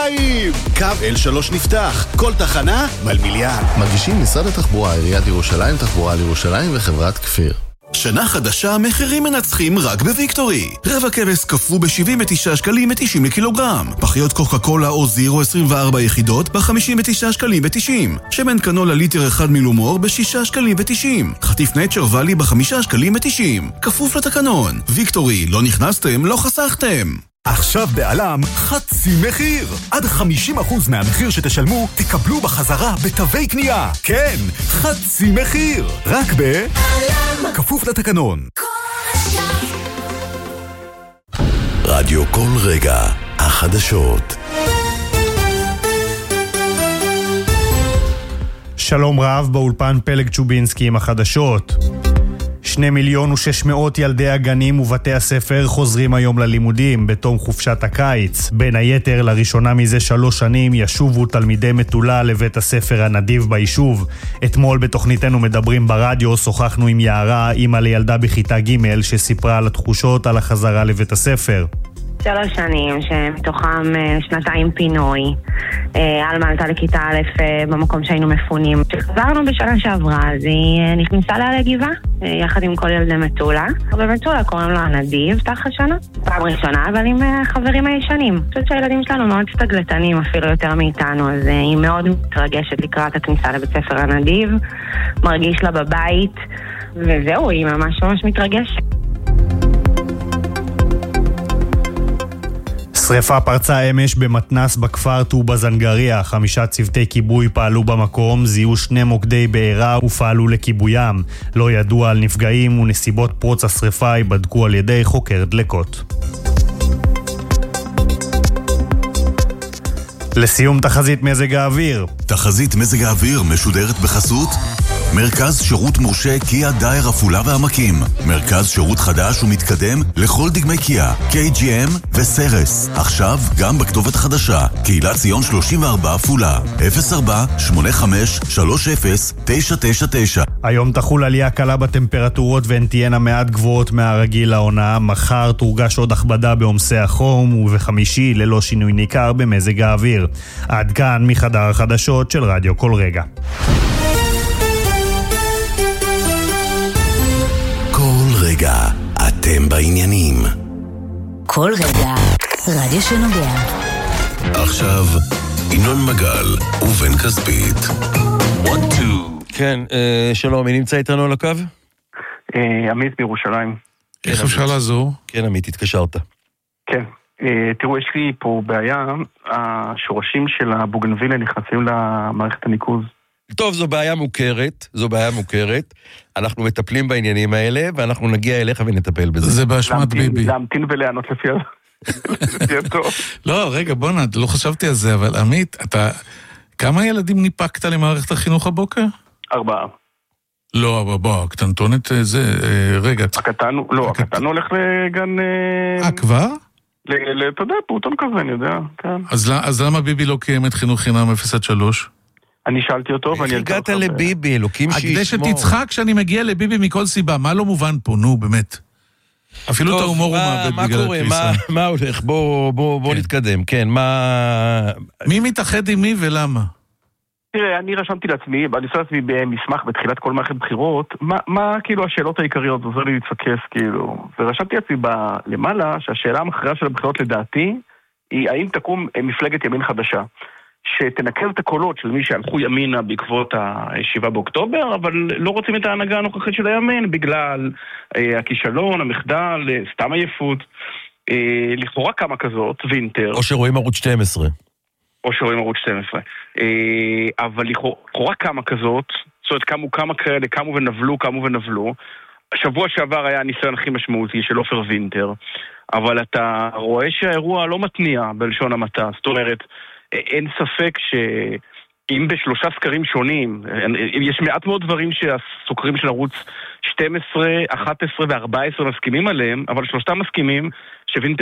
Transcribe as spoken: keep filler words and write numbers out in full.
ירושלים! קו אל שלוש נפתח, כל תחנה מלמיליאן. מגישים משרד התחבורה, עיריית ירושלים, תחבורה לירושלים וחברת כפיר. שנה חדשה, מחירים מנצחים רק בוויקטורי. רבע כבש קפוא ב-שבעים ותשעה שקלים ותשעים לקילוגרם. פחיות קוקה קולה או זירו עשרים וארבע יחידות ב-חמישים ותשעה שקלים ותשעים. שמן קנולה ליטר אחד מילומור ב-שישה שקלים ותשעים. חטיף נצ'ר ואלי ב-חמישה שקלים ותשעים. כפוף לתקנון. ויקטורי, לא נכנסתם, לא חסכתם. עכשיו בעלם חצי מחיר. עד חמישים אחוז מהמחיר שתשלמו תקבלו בחזרה בתווי קנייה. כן, חצי מחיר. רק בעלם. כפוף לתקנון. רדיו כל רגע, החדשות. שלום רב, באולפן פלג צ'ובינסקי עם החדשות. שני מיליון ושש מאות ילדי הגנים ובתי הספר חוזרים היום ללימודים בתום חופשת הקיץ. בין היתר, לראשונה מזה שלוש שנים ישובו תלמידי מטולה לבית הספר הנדיב ביישוב. אתמול בתוכניתנו מדברים ברדיו שוחחנו עם יערה, אמא לילדה בכיתה ג' שסיפרה על התחושות על החזרה לבית הספר. שלוש שנים, שמתוכם שנתיים פינוי. אלמה עלתה לכיתה א' במקום שהיינו מפונים. כשחזרנו בשנה שעברה, אז היא נכנסה לה לגבעה, יחד עם כל ילדי מטולה. במטולה קוראים לו הנדיב, תח השנה. פעם ראשונה, אבל עם חברים הישנים. אני חושבת שהילדים שלנו מאוד סטגלטנים, אפילו יותר מאיתנו, אז היא מאוד מתרגשת לקראת הכניסה לבית ספר הנדיב. מרגיש לה בבית, וזהו, היא ממש ממש מתרגשת. שריפה פרצה אמש במתנס בכפר טובה זנגריה. חמישה צוותי כיבוי פעלו במקום, זיהו שני מוקדי בעירה ופעלו לכיבוים. לא ידוע על נפגעים ונסיבות פרוץ השריפה ייבדקו על ידי חוקר דלקות. לסיום תחזית מזג האוויר. תחזית מזג האוויר משודרת בחסות מרכז שירות מורשה קיה דייר עפולה והעמקים. מרכז שירות חדש ומתקדם לכל דגמי קיה, קיי ג'י אם וסרס. עכשיו גם בכתובת החדשה, קהילת ציון שלושים וארבע עפולה. אפס ארבע שמונה חמש שלוש אפס תשע תשע תשע. היום תחול עלייה קלה בטמפרטורות והן תהיינה מעט גבוהות מהרגיל לעונה. מחר תורגש עוד הכבדה בעומסי החום, ובחמישי ללא שינוי ניכר במזג האוויר. עד כאן מחדר החדשות של רדיו כל רגע. כל רגע אתם בעניינים. כל רגע רדיו שנוגע. עכשיו ינון מגל ובן כספית. one two. כן, שלום, מי נמצא איתנו על הקו? עמית בירושלים. איך אפשר לעזור? כן, עמית, התקשרת. כן. תראו, יש לי פה בעיה, השורשים של הבוגנבילה נכנסים למערכת הניקוז. טוב, זו בעיה מוכרת, זו בעיה מוכרת. אנחנו מטפלים בעניינים האלה, ואנחנו נגיע אליך ונטפל בזה. זה באשמת ביבי. להמתין ולענות לפי הטוב. לא, רגע, בוא נע, לא חשבתי על זה, אבל עמית, אתה... כמה ילדים ניפקת למערכת החינוך הבוקר? ארבעה. לא, אבל בוא, הקטנטונת זה, רגע. הקטן, לא, הקטן הולך לגן... אה, כבר? אתה יודע, פרוטון כזה, אני יודע, כן. אז למה ביבי לא קיים את חינוך חינם אפס עד שלוש? אני שאלתי אותו, ואני... איך הגעת לביבי, אלוקים שישמור. כדי שתצחק כשאני מגיע לביבי מכל סיבה, מה לא מובן פה, נו, באמת. אפילו את ההומור הוא מאבד בגלל הקריסה. מה הולך? בוא נתקדם, כן, מה... מי מתאחד עם מי ולמה? תראה, אני רשמתי לעצמי, אני עושה לעצמי במסמך בתחילת כל מערכת בחירות, מה כאילו השאלות העיקריות, עוזר לי להתפקס, כאילו. ורשמתי לעצמי למעלה, שהשאלה המכריעה של הבחירות לדעתי, היא האם תקום מפלגת ימין חדשה. שתנקז את הקולות של מי שהלכו ימינה בעקבות השבעה באוקטובר, אבל לא רוצים את ההנהגה הנוכחית של הימין, בגלל אה, הכישלון, המחדל, סתם עייפות. אה, לכאורה כמה כזאת, וינטר. או שרואים ערוץ שתים עשרה. או שרואים ערוץ שתים עשרה. אה, אבל לכאורה כמה כזאת, זאת אומרת, קמו כמה כאלה, קמו ונבלו, קמו ונבלו. השבוע שעבר היה הניסיון הכי משמעותי של עופר וינטר, אבל אתה רואה שהאירוע לא מתניע בלשון המעטה, זאת אומרת, אין ספק שאם בשלושה סקרים שונים, יש מעט מאוד דברים שהסוקרים של ערוץ שתים עשרה, אחת עשרה ו-ארבע עשרה מסכימים עליהם, אבל שלושתם מסכימים שווינטר